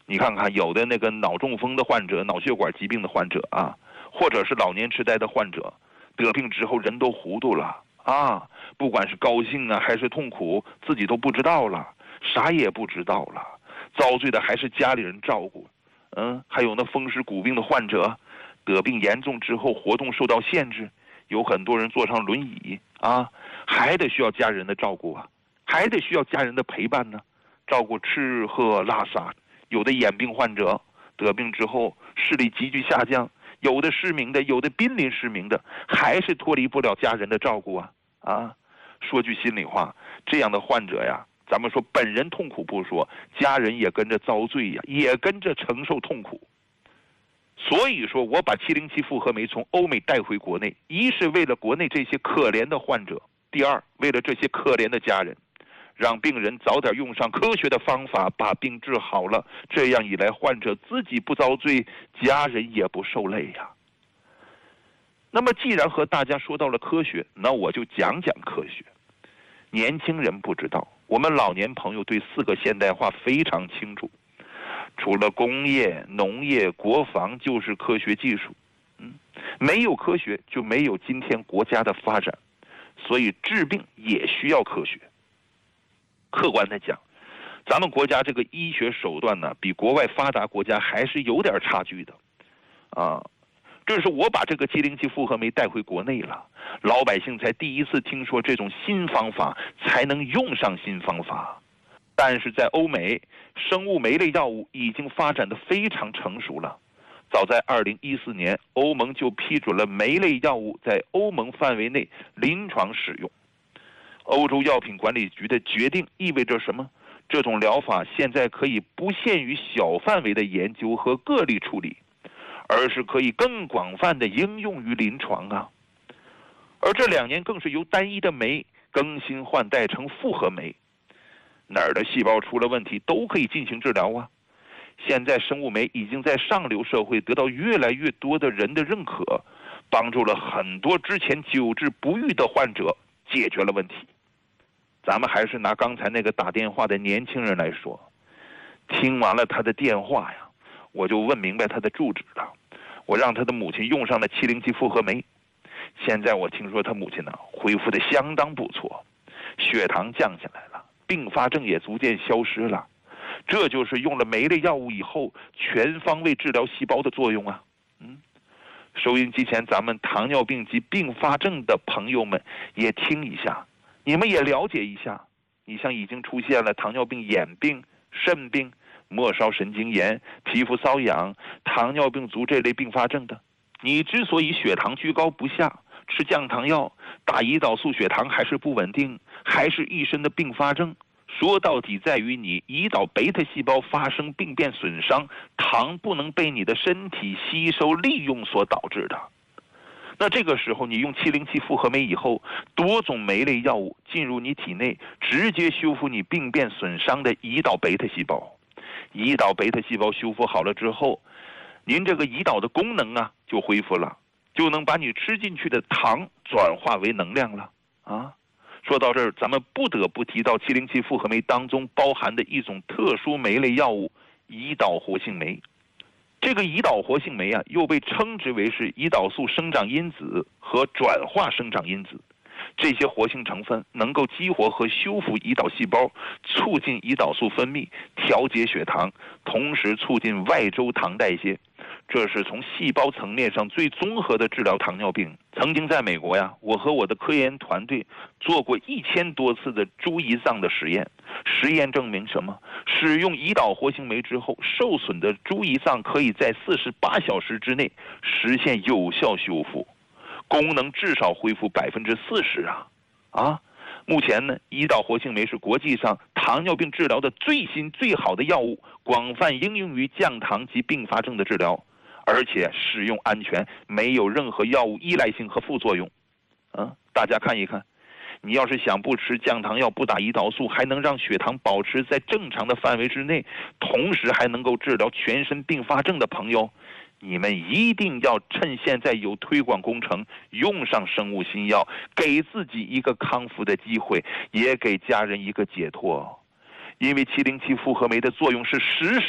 你看看有的那个脑中风的患者、脑血管疾病的患者啊，或者是老年痴呆的患者，得病之后人都糊涂了啊，不管是高兴啊还是痛苦，自己都不知道了，啥也不知道了，遭罪的还是家里人照顾。还有那风湿骨病的患者，得病严重之后活动受到限制，有很多人坐上轮椅啊，还得需要家人的照顾啊，还得需要家人的陪伴呢，照顾吃喝拉撒。有的眼病患者得病之后视力急剧下降，有的失明的，有的濒临失明的，还是脱离不了家人的照顾啊！说句心里话，这样的患者呀，咱们说本人痛苦不说，家人也跟着遭罪呀，也跟着承受痛苦。所以说我把707复合酶从欧美带回国内，一是为了国内这些可怜的患者，第二为了这些可怜的家人，让病人早点用上科学的方法把病治好了，这样一来患者自己不遭罪，家人也不受累呀。那么既然和大家说到了科学，那我就讲讲科学。年轻人不知道，我们老年朋友对4个现代化非常清楚，除了工业、农业、国防就是科学技术。没有科学就没有今天国家的发展，所以治病也需要科学。客观的讲，咱们国家这个医学手段呢，比国外发达国家还是有点差距的啊。这是我把这个707复合酶带回国内了，老百姓才第一次听说这种新方法，才能用上新方法。但是在欧美，生物酶类药物已经发展得非常成熟了。早在2014年，欧盟就批准了酶类药物在欧盟范围内临床使用。欧洲药品管理局的决定意味着什么？这种疗法现在可以不限于小范围的研究和个例处理，而是可以更广泛的应用于临床啊。而这2年更是由单一的酶更新换代成复合酶，哪儿的细胞出了问题都可以进行治疗啊。现在生物酶已经在上流社会得到越来越多的人的认可，帮助了很多之前久治不愈的患者解决了问题。咱们还是拿刚才那个打电话的年轻人来说，听完了他的电话呀，我就问明白他的住址了。我让他的母亲用上了707复合酶，现在我听说他母亲呢恢复的相当不错，血糖降下来了，并发症也逐渐消失了。这就是用了酶类药物以后全方位治疗细胞的作用啊。收音机前咱们糖尿病及并发症的朋友们也听一下，你们也了解一下。你像已经出现了糖尿病眼病、肾病、末梢神经炎、皮肤瘙痒、糖尿病足这类并发症的，你之所以血糖居高不下，吃降糖药、打胰岛素，血糖还是不稳定，还是一身的并发症，说到底在于你胰岛贝塔细胞发生病变损伤，糖不能被你的身体吸收利用所导致的。那这个时候你用707复合酶以后，多种酶类药物进入你体内，直接修复你病变损伤的胰岛贝塔细胞。胰岛贝塔细胞修复好了之后，您这个胰岛的功能啊就恢复了，就能把你吃进去的糖转化为能量了啊。说到这儿，咱们不得不提到707复合酶当中包含的一种特殊酶类药物胰岛活性酶。这个胰岛活性酶啊，又被称之为是胰岛素生长因子和转化生长因子。这些活性成分能够激活和修复胰岛细胞，促进胰岛素分泌，调节血糖，同时促进外周糖代谢。这是从细胞层面上最综合的治疗糖尿病。曾经在美国呀，我和我的科研团队做过1000多次的猪胰脏的实验。实验证明什么？使用胰岛活性酶之后，受损的猪胰脏可以在48小时之内实现有效修复，功能至少恢复40%啊！目前呢，胰岛活性酶是国际上糖尿病治疗的最新最好的药物，广泛应用于降糖及并发症的治疗，而且使用安全，没有任何药物依赖性和副作用。大家看一看，你要是想不吃降糖药、不打胰岛素，还能让血糖保持在正常的范围之内，同时还能够治疗全身并发症的朋友，你们一定要趁现在有推广工程，用上生物新药，给自己一个康复的机会，也给家人一个解脱。因为707复合酶的作用是实时